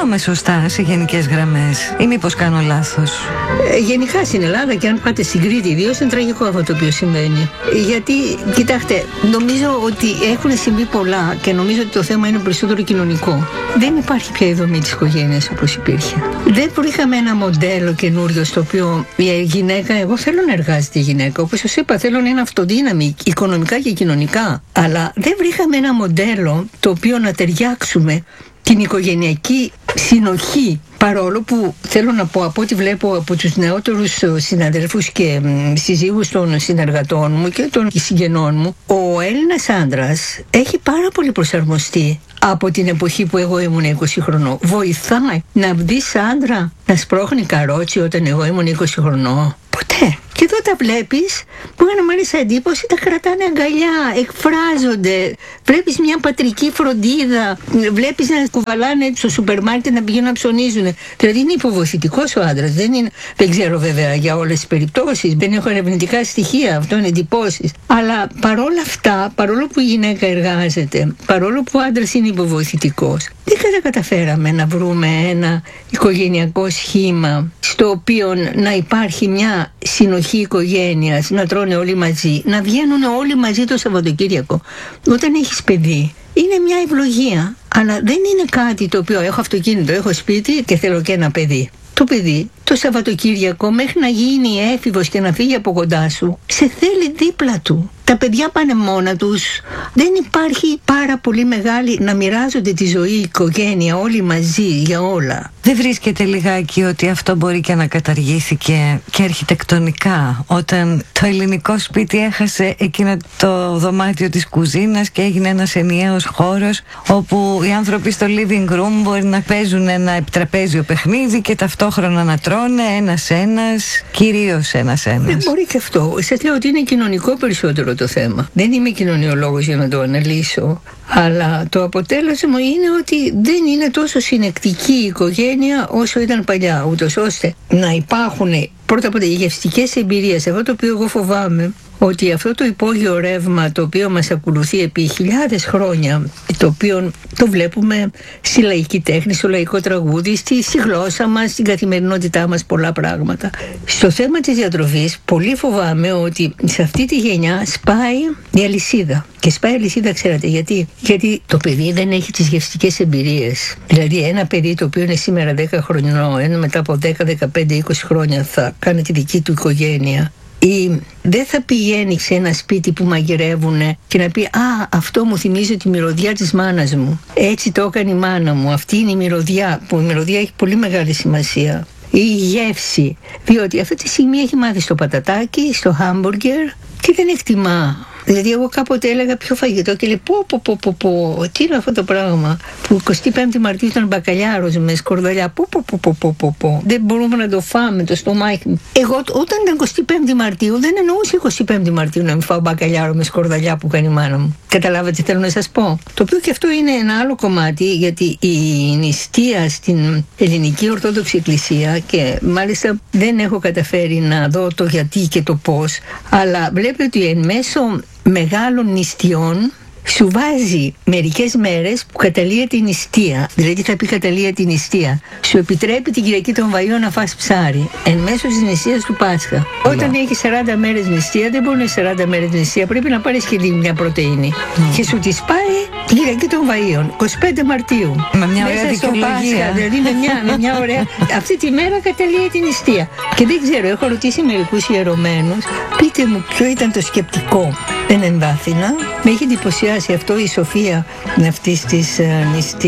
πάμε σωστά σε γενικές γραμμές ή μήπως κάνω λάθος? Γενικά στην Ελλάδα, και αν πάτε στην Κρήτη ιδίως, είναι τραγικό αυτό το οποίο συμβαίνει. Γιατί, κοιτάξτε, νομίζω ότι έχουν συμβεί πολλά και νομίζω ότι το θέμα είναι περισσότερο κοινωνικό. Δεν υπάρχει πια η δομή της οικογένειας όπως υπήρχε. Δεν βρήκαμε ένα μοντέλο καινούριο στο οποίο η γυναίκα, εγώ θέλω να εργάζεται η γυναίκα, όπως σας είπα, θέλω να είναι αυτοδύναμη οικονομικά και κοινωνικά. Αλλά δεν βρήκαμε ένα μοντέλο το οποίο να ταιριάξουμε την οικογενειακή συνοχή. Παρόλο που θέλω να πω, από ό,τι βλέπω από τους νεότερους συναδέλφους και συζύγους των συνεργατών μου και των συγγενών μου, ο Έλληνας άντρας έχει πάρα πολύ προσαρμοστεί από την εποχή που εγώ ήμουν 20 χρονών. Βοηθάει να δεις άντρα να σπρώχνει καρότσι όταν εγώ ήμουν 20 χρονών? Ποτέ. Και εδώ τα βλέπεις, που είχαν μάλιστα εντύπωση, τα κρατάνε αγκαλιά, εκφράζονται. Βλέπεις μια πατρική φροντίδα, βλέπεις να κουβαλάνε στο σούπερ μάρκετ να πηγαίνουν να ψωνίζουν. Δηλαδή είναι υποβοηθητικός ο άντρας. Δεν ξέρω βέβαια για όλες τις περιπτώσεις, δεν έχω ερευνητικά στοιχεία, αυτό είναι εντυπώσεις. Αλλά παρόλα αυτά, παρόλο που η γυναίκα εργάζεται, παρόλο που ο άντρας είναι υποβοηθητικός, δεν καταφέραμε να βρούμε ένα οικογενειακό σχήμα στο οποίο να υπάρχει μια συνοχή οικογένειας, να τρώνε όλοι μαζί, να βγαίνουν όλοι μαζί το Σαββατοκύριακο. Όταν έχεις παιδί, είναι μια ευλογία, αλλά δεν είναι κάτι το οποίο έχω αυτοκίνητο, έχω σπίτι και θέλω και ένα παιδί. Το παιδί το Σαββατοκύριακο, μέχρι να γίνει έφηβος και να φύγει από κοντά σου, σε θέλει δίπλα του. Τα παιδιά πάνε μόνα τους. Δεν υπάρχει πάρα πολύ μεγάλη να μοιράζονται τη ζωή, η οικογένεια, όλοι μαζί για όλα. Δεν βρίσκεται λιγάκι ότι αυτό μπορεί και να καταργήθηκε και αρχιτεκτονικά, όταν το ελληνικό σπίτι έχασε εκείνο το δωμάτιο της κουζίνας και έγινε ένας ενιαίος χώρος όπου οι άνθρωποι στο living room μπορεί να παίζουν ένα επιτραπέζιο παιχνίδι και ταυτόχρονα να τρώνε ένας-ένας, κυρίως ένας-ένας. Δεν μπορεί και αυτό. Σας λέω ότι είναι κοινωνικό περισσότερο το θέμα. Δεν είμαι κοινωνιολόγος για να το αναλύσω, αλλά το αποτέλεσμα είναι ότι δεν είναι τόσο συνεκτική η οικογένεια όσο ήταν παλιά, ούτως ώστε να υπάρχουν πρώτα απ' όλα οι γευστικές εμπειρίες. Αυτό το οποίο εγώ φοβάμαι, ότι αυτό το υπόγειο ρεύμα το οποίο μας ακολουθεί επί χιλιάδες χρόνια, το οποίο το βλέπουμε στη λαϊκή τέχνη, στο λαϊκό τραγούδι, στη γλώσσα μας, στην καθημερινότητά μας, πολλά πράγματα. Στο θέμα της διατροφής, πολύ φοβάμαι ότι σε αυτή τη γενιά σπάει η αλυσίδα. Και σπάει η αλυσίδα, ξέρετε γιατί? Γιατί το παιδί δεν έχει τις γευστικές εμπειρίες. Δηλαδή ένα παιδί το οποίο είναι σήμερα 10 χρονών, μετά από 10, 15, 20 χρόνια θα κάνει τη δική του οικογένεια, ή δεν θα πηγαίνει σε ένα σπίτι που μαγειρεύουνε και να πει «Α, αυτό μου θυμίζει τη μυρωδιά της μάνας μου. Έτσι το έκανε η μάνα μου. Αυτή είναι η μυρωδιά», που η μυρωδιά έχει πολύ μεγάλη σημασία. Ή η γεύση. Διότι αυτή τη στιγμή έχει μάθει στο πατατάκι, στο χάμπουργκερ και δεν εκτιμά. Δηλαδή εγώ κάποτε έλεγα πιο φαγητό και λέει πω, τι είναι αυτό το πράγμα που 25η Μαρτίου ήταν μπακαλιάρος με σκορδαλιά, πω, δεν μπορούμε να το φάμε το στομάχι. Εγώ όταν ήταν 25η Μαρτίου δεν εννοούσα 25η Μαρτίου να μην φάω μπακαλιάρο με σκορδαλιά που κάνει η μάνα μου. Καταλάβατε τι θέλω να σας πω? Το οποίο και αυτό είναι ένα άλλο κομμάτι, γιατί η νηστεία στην ελληνική Ορθόδοξη Εκκλησία, και μάλιστα δεν έχω καταφέρει να δω το γιατί και το πώς, αλλά βλέπετε ότι εν μέσω μεγάλων νηστειών σου βάζει μερικές μέρες που καταλύεται η νηστεία. Δηλαδή θα πει καταλύεται η νηστεία. Σου επιτρέπει την Κυριακή των Βαΐων να φας ψάρι εν μέσω της νηστείας του Πάσχα. Όταν έχει 40 μέρες νηστεία, δεν μπορεί να είναι 40 μέρες νηστεία. Πρέπει να πάρεις και μια πρωτεΐνη. Και σου τη πάει την Κυριακή των Βαΐων, 25 Μαρτίου. Με μια ωραία δικαιολογία. Δηλαδή με μια ωραία. Αυτή τη μέρα καταλύεται η νηστεία. Και δεν ξέρω, έχω ρωτήσει μερικούς ιερωμένους, πείτε μου ποιο ήταν το σκεπτικό. Δεν εμβάθυνα. Με έχει εντυπωσιάσει αυτό η σοφία αυτής της νηστείας.